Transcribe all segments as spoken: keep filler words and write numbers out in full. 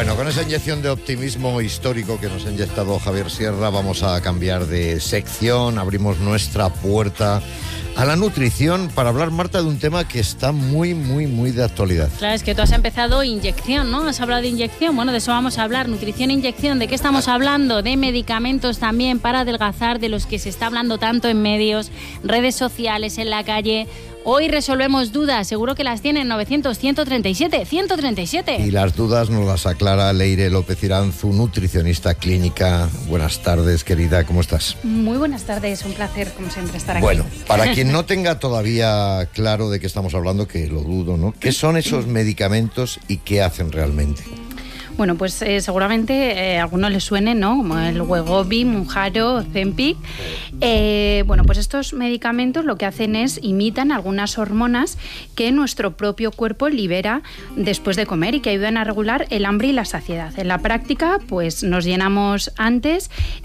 Bueno, con esa inyección de optimismo histórico que nos ha inyectado Javier Sierra, vamos a cambiar de sección, abrimos nuestra puerta a la nutrición para hablar, Marta, de un tema que está muy, muy, muy de actualidad. Claro, es que tú has empezado inyección, ¿no? Has hablado de inyección, bueno, de eso vamos a hablar, nutrición e inyección. ¿De qué estamos hablando? De medicamentos también para adelgazar, de los que se está hablando tanto en medios, redes sociales, en la calle. Hoy resolvemos dudas, seguro que las tienen. Novecientos, ciento treinta y siete, ciento treinta y siete. Y las dudas nos las aclara Leire López Iranzu, nutricionista clínica. Buenas tardes, querida, ¿cómo estás? Muy buenas tardes, un placer, como siempre, estar aquí. Bueno, para quien no tenga todavía claro de qué estamos hablando, que lo dudo, ¿no? ¿Qué son esos medicamentos y qué hacen realmente? Bueno, pues eh, seguramente eh, a algunos les suene, ¿no? Como el Wegovy, Mounjaro, Ozempic. Eh, bueno, pues estos medicamentos lo que hacen es imitan algunas hormonas que nuestro propio cuerpo libera después de comer y que ayudan a regular el hambre y la saciedad. En la práctica, pues nos llenamos antes,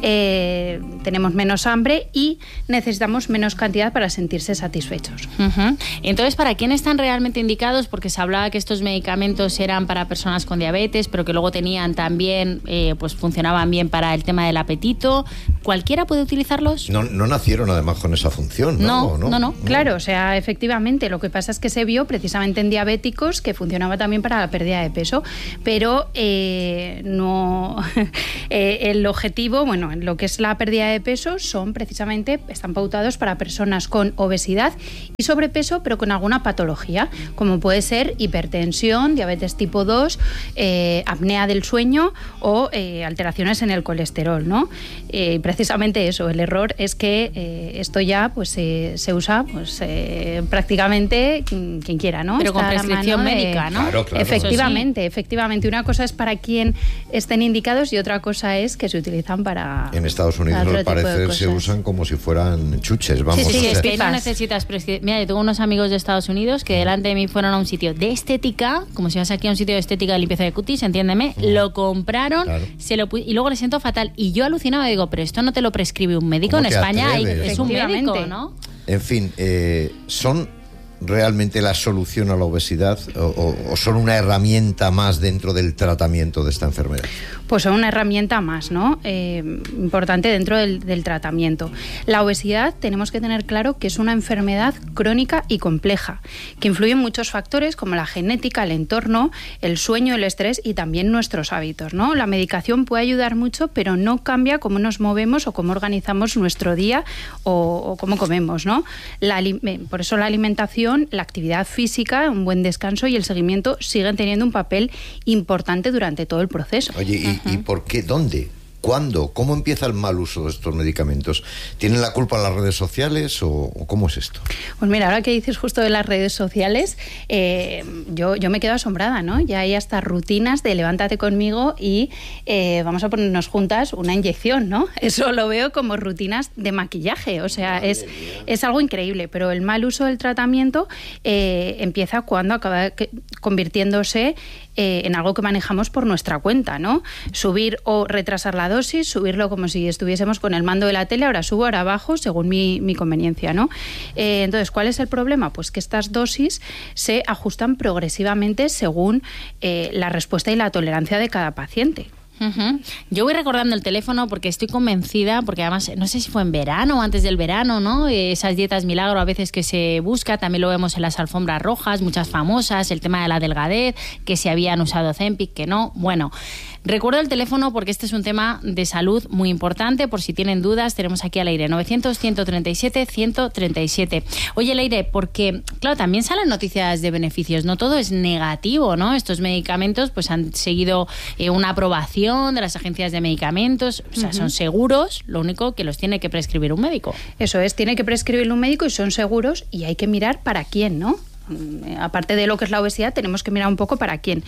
eh, tenemos menos hambre y necesitamos menos cantidad para sentirse satisfechos. Uh-huh. Entonces, ¿para quién están realmente indicados? Porque se hablaba que estos medicamentos eran para personas con diabetes, pero que luego tenían también, eh, pues funcionaban bien para el tema del apetito. ¿Cualquiera puede utilizarlos? No, no nacieron además con esa función, ¿no? No, no, no, no. Claro, o sea, efectivamente, lo que pasa es que se vio precisamente en diabéticos que funcionaba también para la pérdida de peso, pero eh, no eh, el objetivo, bueno, en lo que es la pérdida de peso, son precisamente, están pautados para personas con obesidad y sobrepeso, pero con alguna patología, como puede ser hipertensión, diabetes tipo dos, eh, apnea del sueño o eh, alteraciones en el colesterol, ¿no? Eh, precisamente eso, el error es que eh, esto ya pues eh, se usa pues eh, prácticamente quien, quien quiera, ¿no? Pero Está con a la prescripción mano de- médica, ¿no? Claro, claro. Efectivamente, efectivamente. Una cosa es para quien estén indicados y otra cosa es que se utilizan para... En Estados Unidos, para otro al tipo de parecer, se cosas. usan como si fueran chuches, vamos. Sí, Sí, o es sea, que no Pipas. necesitas prescripción. Mira, yo tengo unos amigos de Estados Unidos que delante de mí fueron a un sitio de estética, como si vas aquí a un sitio de estética de limpieza de cutis, entiéndeme, Mm. lo compraron, Claro. se lo pu- y luego le siento fatal. Y yo alucinaba y digo, pero esto no te lo prescribe un médico. ¿Cómo En te España hay- atreves? es un médico, Efectivamente. ¿no? En fin, eh, ¿son realmente la solución a la obesidad o, o- o son una herramienta más dentro del tratamiento de esta enfermedad? Pues son una herramienta más, ¿no? Eh, importante dentro del, del tratamiento. La obesidad tenemos que tener claro que es una enfermedad crónica y compleja, que influye en muchos factores como la genética, el entorno, el sueño, el estrés y también nuestros hábitos, ¿no? La medicación puede ayudar mucho, pero no cambia cómo nos movemos o cómo organizamos nuestro día o, o cómo comemos, ¿no? La ali- eh, por eso la alimentación, la actividad física, un buen descanso y el seguimiento siguen teniendo un papel importante durante todo el proceso. Oye, ¿y, ¿y por qué? ¿Dónde? ¿Cuándo? ¿Cómo empieza el mal uso de estos medicamentos? ¿Tienen la culpa las redes sociales o, o cómo es esto? Pues mira, ahora que dices justo de las redes sociales, eh, yo, yo me quedo asombrada, ¿no? Ya hay hasta rutinas de levántate conmigo y eh, vamos a ponernos juntas una inyección, ¿no? Eso lo veo como rutinas de maquillaje, o sea, es, es algo increíble, pero el mal uso del tratamiento eh, empieza cuando acaba que- convirtiéndose eh, en algo que manejamos por nuestra cuenta, ¿no? Subir o retrasar la dosis, subirlo como si estuviésemos con el mando de la tele, ahora subo, ahora bajo, según mi, mi conveniencia, ¿no? Eh, entonces, ¿cuál es el problema? Pues que estas dosis se ajustan progresivamente según eh, la respuesta y la tolerancia de cada paciente. Ujú. Yo voy recordando el teléfono porque estoy convencida, porque además no sé si fue en verano o antes del verano, ¿no? Esas dietas milagro a veces que se busca, también lo vemos en las alfombras rojas, muchas famosas, el tema de la delgadez, que si habían usado Ozempic, que no. Bueno, recuerdo el teléfono porque este es un tema de salud muy importante, por si tienen dudas, tenemos aquí a Leire, novecientos, ciento treinta y siete, ciento treinta y siete. Oye, Leire, porque, claro, también salen noticias de beneficios, no todo es negativo, ¿no? Estos medicamentos pues han seguido eh, una aprobación de las agencias de medicamentos, o sea, uh-huh. son seguros, lo único que los tiene que prescribir un médico. Eso es, tiene que prescribirlo un médico y son seguros y hay que mirar para quién, ¿no? Aparte de lo que es la obesidad, tenemos que mirar un poco para quién.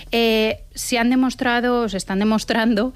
Eh, se han demostrado, se están demostrando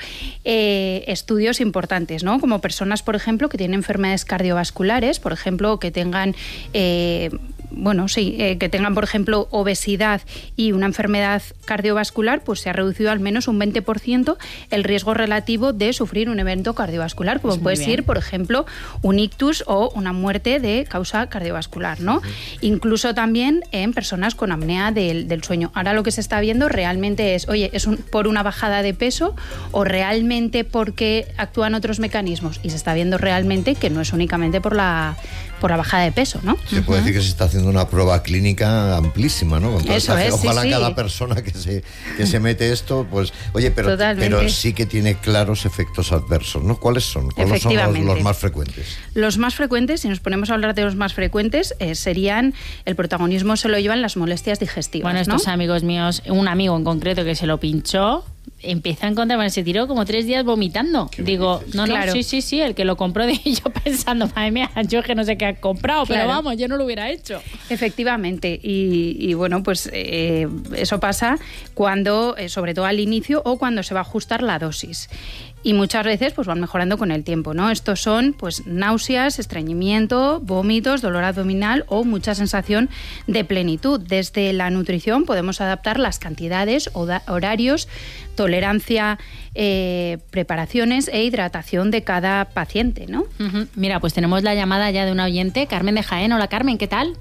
eh, estudios importantes, ¿no? Como personas, por ejemplo, que tienen enfermedades cardiovasculares, por ejemplo, que tengan... Eh, bueno, sí, eh, que tengan, por ejemplo, obesidad y una enfermedad cardiovascular, pues se ha reducido al menos un veinte por ciento el riesgo relativo de sufrir un evento cardiovascular, como pues puede ser, por ejemplo, un ictus o una muerte de causa cardiovascular, ¿no? Uh-huh. Incluso también en personas con apnea del, del sueño. Ahora lo que se está viendo realmente es, oye, ¿es un, por una bajada de peso o realmente porque actúan otros mecanismos? Y se está viendo realmente que no es únicamente por la, por la bajada de peso, ¿no? Se puede uh-huh. decir que se está haciendo una prueba clínica amplísima, ¿no? Con Eso es, ojalá sí, sí. cada persona que se, que se mete esto, pues, oye, pero, pero sí que tiene claros efectos adversos, ¿no? ¿Cuáles son? ¿Cuáles son los, los más frecuentes? Los más frecuentes, si nos ponemos a hablar de los más frecuentes, eh, serían, el protagonismo se lo llevan las molestias digestivas. Bueno, estos ¿no? amigos míos, un amigo en concreto que se lo pinchó, empieza a encontrar, bueno, se tiró como tres días vomitando. Qué Digo, bonitos. no, no, claro. sí, sí, sí, el que lo compró de yo pensando, madre mía, yo es que no sé qué ha comprado, claro. pero vamos, yo no lo hubiera hecho. Efectivamente, y, y bueno, pues eh, eso pasa cuando, eh, sobre todo al inicio, o cuando se va a ajustar la dosis. Y muchas veces pues van mejorando con el tiempo, ¿no? Estos son pues náuseas, estreñimiento, vómitos, dolor abdominal o mucha sensación de plenitud. Desde la nutrición podemos adaptar las cantidades, horarios, tolerancia, eh, preparaciones e hidratación de cada paciente, ¿no? Uh-huh. Mira, pues tenemos la llamada ya de una oyente, Carmen de Jaén. Hola, Carmen, ¿qué tal?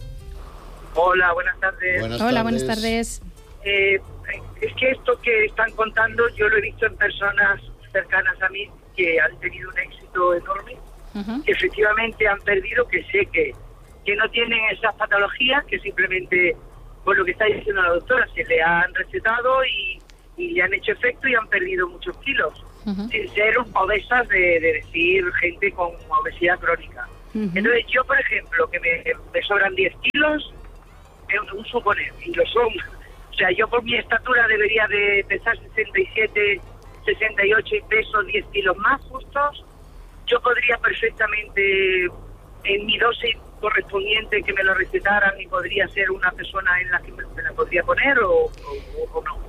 Hola, buenas tardes. Buenas Hola, tardes. buenas tardes. Eh, es que esto que están contando yo lo he visto en personas cercanas a mí que han tenido un éxito enorme, uh-huh. que efectivamente han perdido, que sé que, que no tienen esas patologías, que simplemente, por lo que está diciendo la doctora, se le han recetado y, y le han hecho efecto y han perdido muchos kilos, uh-huh. sin ser obesas de, de decir gente con obesidad crónica. Uh-huh. Entonces yo, por ejemplo, que me, me sobran diez kilos, es un suponer, y lo son. O sea, yo por mi estatura debería de pesar sesenta y siete, sesenta y ocho y peso diez kilos más justos. Yo podría perfectamente, en mi dosis correspondiente, que me lo recetaran y podría ser una persona en la que me, me la podría poner o, o, o no.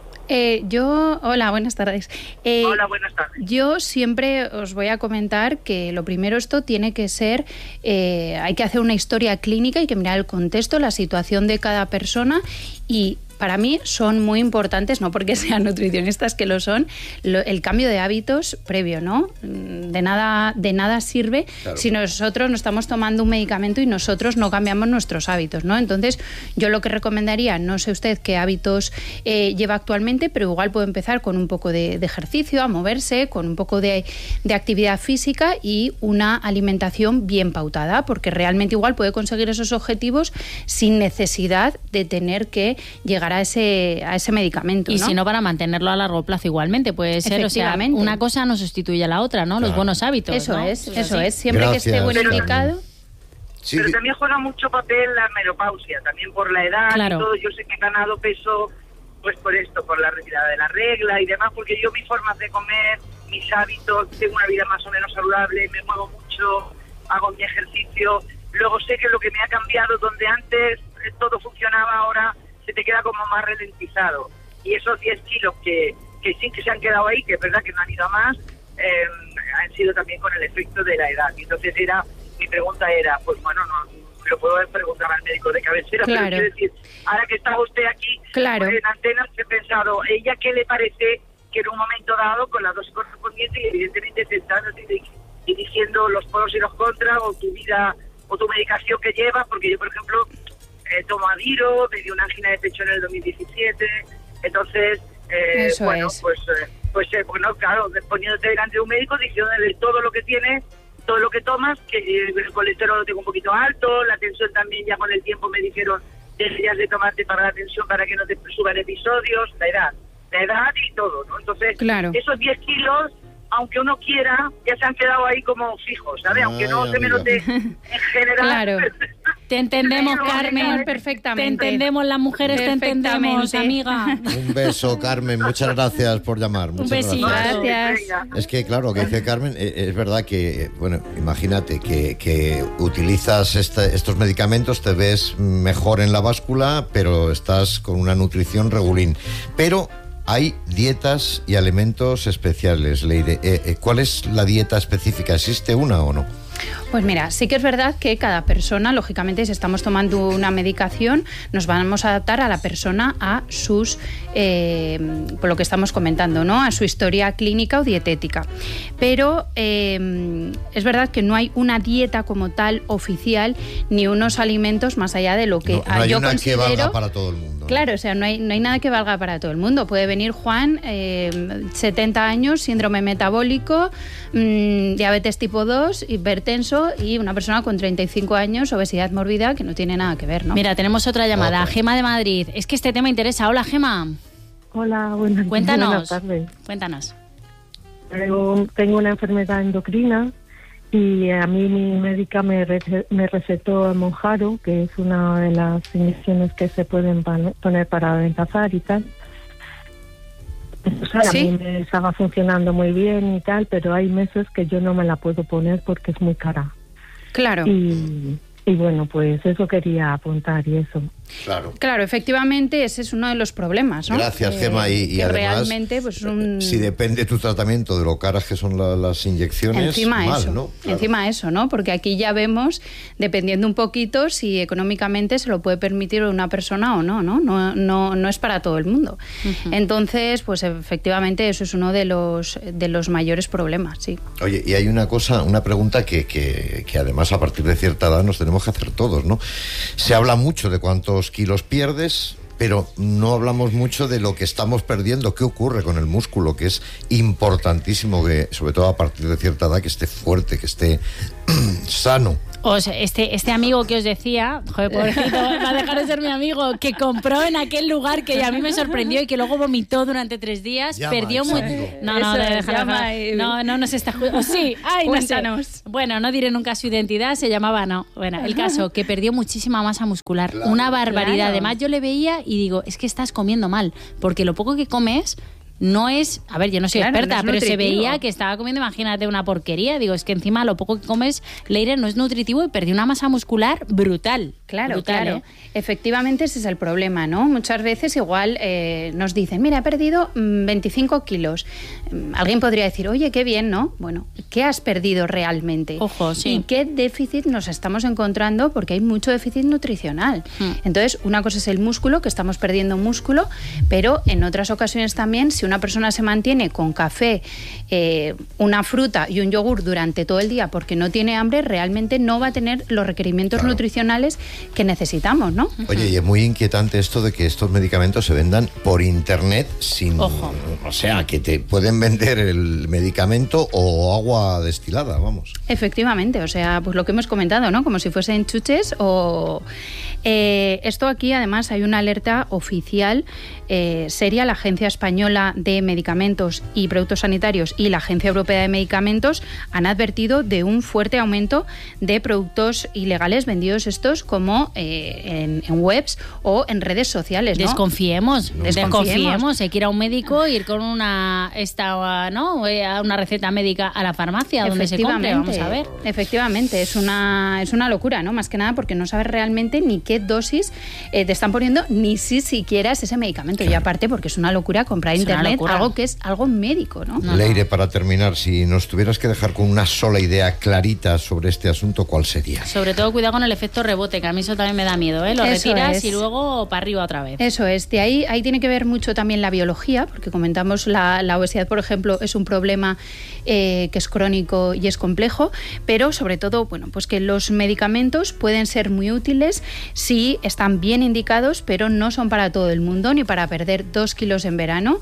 Eh, yo, hola, buenas tardes. Eh, hola, buenas tardes. Yo siempre os voy a comentar que lo primero, esto tiene que ser, eh, hay que hacer una historia clínica, hay que mirar el contexto, la situación de cada persona y para mí son muy importantes, no porque sean nutricionistas que lo son, lo, el cambio de hábitos previo, ¿no? De nada, de nada sirve claro. si nosotros no estamos tomando un medicamento y nosotros no cambiamos nuestros hábitos, ¿no? Entonces, yo lo que recomendaría, no sé usted qué hábitos eh, lleva actualmente, pero igual puede empezar con un poco de, de ejercicio, a moverse, con un poco de, de actividad física y una alimentación bien pautada, porque realmente igual puede conseguir esos objetivos sin necesidad de tener que llegar a ese, a ese medicamento. Y ¿no? si no, para mantenerlo a largo plazo igualmente puede ser, o sea, una cosa no sustituye a la otra, ¿no? Claro. Los buenos hábitos, Eso ¿no? es, pues eso así. es. Siempre Gracias, que esté bueno Carmen. indicado. Sí. Pero también juega mucho papel la menopausia, también por la edad claro. y todo. Yo sé que he ganado peso pues por esto, por la retirada de la regla y demás, porque yo mis formas de comer, mis hábitos, tengo una vida más o menos saludable, me muevo mucho, hago mi ejercicio. Luego sé que lo que me ha cambiado, donde antes todo funcionaba, ahora se te queda como más ralentizado. Y esos diez kilos que, que sí que se han quedado ahí, que es verdad que no han ido a más, eh, han sido también con el efecto de la edad. Y entonces era, mi pregunta era, pues bueno, no lo puedo preguntar al médico de cabecera, claro. pero quiero decir, ahora que está usted aquí, claro. pues en Antenas, he pensado, ¿ella qué le parece que en un momento dado, con la dosis correspondiente, y evidentemente sentándote y diciendo los pros y los contras, o tu vida, o tu medicación que llevas? Porque yo, por ejemplo, Eh, tomo Adiro, me dio una angina de pecho en el dos mil diecisiete, entonces, eh, Eso bueno, es. pues, eh, pues eh, bueno, claro, poniéndote delante de un médico, diciéndole todo lo que tienes, todo lo que tomas, que eh, el colesterol lo tengo un poquito alto, la tensión también ya con el tiempo me dijeron, deberías de tomarte para la tensión para que no te suban episodios, la edad, la edad y todo, ¿no? Entonces, claro. esos diez kilos, aunque uno quiera, ya se han quedado ahí como fijos, ¿sabes? Aunque no Ay, se me amiga. note en general. Claro. Te entendemos, Pero, Carmen. perfectamente. Te entendemos, las mujeres te entendemos, Perfectamente. amiga. Un beso, Carmen. Muchas gracias por llamar. Muchas Un besito. gracias. Gracias. Es que, claro, lo que dice Carmen, eh, es verdad que, bueno, imagínate que, que utilizas este- estos medicamentos, te ves mejor en la báscula, pero estás con una nutrición regulín. Pero hay dietas y alimentos especiales, Leire. Eh, eh, ¿Cuál es la dieta específica? ¿Existe una o no? Pues mira, sí que es verdad que cada persona, lógicamente, si estamos tomando una medicación, nos vamos a adaptar a la persona, a sus, eh, por lo que estamos comentando, ¿no? A su historia clínica o dietética. Pero eh, es verdad que no hay una dieta como tal oficial, ni unos alimentos más allá de lo que no, no hay yo una considero. Que valga para todo el mundo, ¿no? Claro, o sea, no hay, no hay nada que valga para todo el mundo. Puede venir Juan, eh, setenta años, síndrome metabólico, mmm, diabetes tipo dos, hipertenso, y una persona con treinta y cinco años, obesidad mórbida, que no tiene nada que ver, ¿no? Mira, tenemos otra llamada. Okay. Gema de Madrid. Es que este tema interesa. Hola, Gema. Hola, buenas, Cuéntanos. buenas tardes. Cuéntanos. Yo tengo una enfermedad endocrina y a mí mi médica me, re- me recetó el Monjaro, que es una de las inyecciones que se pueden poner para adelgazar y tal. O sea, ¿Sí? a mí me estaba funcionando muy bien y tal, pero hay meses que yo no me la puedo poner porque es muy cara. Claro. Y, y bueno, pues eso quería apuntar y eso. Claro. Claro, efectivamente, ese es uno de los problemas, ¿no? Gracias, Gema. Y, y que además, realmente, pues, un... si depende tu tratamiento de lo caras que son la, las inyecciones, Encima mal, eso, ¿no? Claro. encima eso, ¿no? Porque aquí ya vemos, dependiendo un poquito, si económicamente se lo puede permitir una persona o no, ¿no? No, no, no es para todo el mundo. Uh-huh. Entonces, pues efectivamente eso es uno de los, de los mayores problemas, sí. Oye, y hay una cosa, una pregunta que, que, que además a partir de cierta edad nos tenemos que hacer todos, ¿no? Se habla mucho de cuántos kilos pierdes, pero no hablamos mucho de lo que estamos perdiendo. ¿Qué ocurre con el músculo? Que es importantísimo que, sobre todo a partir de cierta edad, que esté fuerte, que esté sano. O sea, este, este amigo que os decía, joder, pobrecito, va a dejar de ser mi amigo, que compró en aquel lugar que a mí me sorprendió y que luego vomitó durante tres días, llama, perdió muy... No, no, Eso, déjalo, llama déjalo. y... no, no nos está... O sí, ay, no sé. Bueno, no diré nunca su identidad, se llamaba, no. Bueno, el caso, que perdió muchísima masa muscular, claro, una barbaridad. Claro. Además, yo le veía y digo, es que estás comiendo mal, porque lo poco que comes... No es, a ver, yo no soy claro, experta, no es pero nutritivo. Se veía que estaba comiendo, imagínate, una porquería. Digo, es que encima lo poco que comes, Leire, no es nutritivo y perdí una masa muscular brutal. Claro, brutal, claro. ¿eh? Efectivamente ese es el problema, ¿no? Muchas veces igual eh, nos dicen, mira, he perdido mmm, veinticinco kilos. Alguien podría decir, oye, qué bien, ¿no? Bueno, ¿qué has perdido realmente? Ojo, sí. ¿Y qué déficit nos estamos encontrando? Porque hay mucho déficit nutricional. Hmm. Entonces, una cosa es el músculo, que estamos perdiendo músculo, pero en otras ocasiones también, si una persona se mantiene con café, eh, una fruta y un yogur durante todo el día porque no tiene hambre, realmente no va a tener los requerimientos claro. nutricionales que necesitamos, ¿no? Oye, y es muy inquietante esto de que estos medicamentos se vendan por internet sin... Ojo. O sea, que te pueden vender el medicamento o agua destilada, vamos. Efectivamente, o sea, pues lo que hemos comentado, ¿no? Como si fuesen chuches o... Eh, esto aquí, además, hay una alerta oficial eh, seria. La Agencia Española de Medicamentos y Productos Sanitarios y la Agencia Europea de Medicamentos han advertido de un fuerte aumento de productos ilegales vendidos estos como eh, en, en webs o en redes sociales, ¿no? Desconfiemos, no. desconfiemos. Desconfiemos. Hay que ir a un médico, ir con una esta, ¿no? una receta médica a la farmacia donde se compre, vamos a ver. Efectivamente, es una, es una locura, ¿no? Más que nada porque no sabes realmente ni qué dosis eh, te están poniendo, ni si siquiera es ese medicamento. Claro. Y aparte porque es una locura comprar es internet algo que es algo médico, ¿no? no Leire, para terminar, si nos tuvieras que dejar con una sola idea clarita sobre este asunto, ¿cuál sería? Sobre todo cuidado con el efecto rebote, que a mí eso también me da miedo, ¿eh? Lo eso retiras es. Y luego para arriba otra vez. Eso es, de ahí, ahí tiene que ver mucho también la biología, porque comentamos la, la obesidad, por ejemplo, es un problema eh, que es crónico y es complejo, pero sobre todo, bueno, pues que los medicamentos pueden ser muy útiles si están bien indicados, pero no son para todo el mundo, ni para perder dos kilos en verano,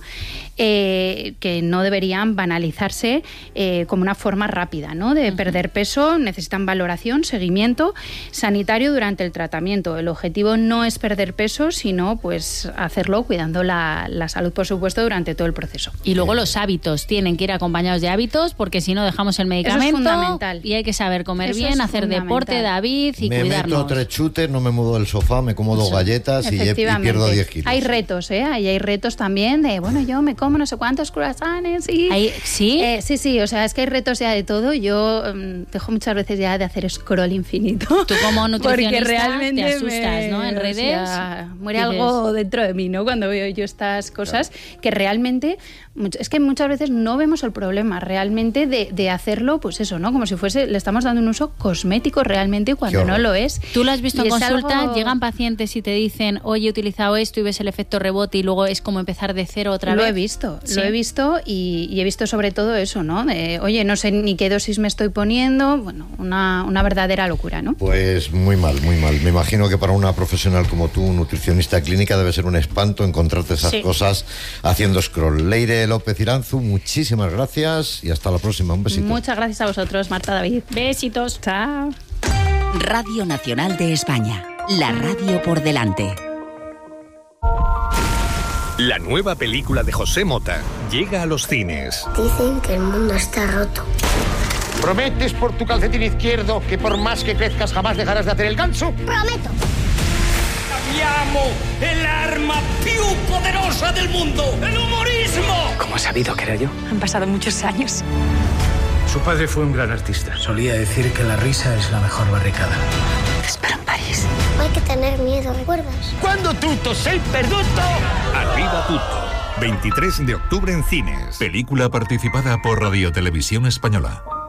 eh, que no deberían banalizarse eh, como una forma rápida, ¿no? De uh-huh. perder peso. Necesitan valoración, seguimiento sanitario durante el tratamiento. El objetivo no es perder peso, sino pues hacerlo cuidando la, la salud, por supuesto, durante todo el proceso. Y luego los hábitos, tienen que ir acompañados de hábitos, porque si no dejamos el medicamento. Eso es fundamental. Y hay que saber comer Eso bien, hacer deporte, David, y me cuidarnos. Me meto tres chutes, no me muevo del sofá, me como dos Eso. galletas y, y pierdo diez kilos. Hay retos, ¿eh? Hay, hay retos también de, bueno, yo me como no sé cuántos croissants y... ¿Hay, ¿Sí? Eh, sí, sí, o sea, es que hay retos ya de todo. Yo um, dejo muchas veces ya de hacer scroll infinito. Tú como nutricionista realmente te asustas, me, ¿no? En redes. O sea, muere dices, algo dentro de mí, ¿no? Cuando veo yo estas cosas, claro. que realmente, es que muchas veces no vemos el problema realmente de, de hacerlo, pues eso, ¿no? Como si fuese, le estamos dando un uso cosmético realmente cuando no lo es. Tú lo has visto y en consulta, algo... llegan pacientes y te dicen, oye, he utilizado esto y ves el efecto rebote y luego es como empezar de cero otra lo vez. Lo he visto, ¿Sí? lo he visto y, y he visto sobre todo eso, ¿no? De, oye, no sé ni qué dosis me estoy poniendo, bueno, una, una verdadera locura, ¿no? Pues muy mal, muy mal. Me imagino que para una profesional como tú, nutricionista clínica, debe ser un espanto encontrarte esas sí. cosas haciendo scroll. Leire López Iranzu, muchísimas gracias y hasta la próxima. Un besito. Muchas gracias a vosotros, Marta, David. Besitos. Chao. Radio Nacional de España, la radio por delante. La nueva película de José Mota llega a los cines. Dicen que el mundo está roto. ¿Prometes por tu calcetín izquierdo que por más que crezcas jamás dejarás de hacer el ganso? ¡Prometo! ¡Cambiamo el arma più poderosa del mundo! ¡El humorismo! ¿Cómo has sabido que era yo? Han pasado muchos años. Su padre fue un gran artista. Solía decir que la risa es la mejor barricada. Te espero en París. No hay que tener miedo, ¿recuerdas? Cuando tutto sei perduto. Arriba tutto. veintitrés de octubre en cines. Película participada por Radio Televisión Española.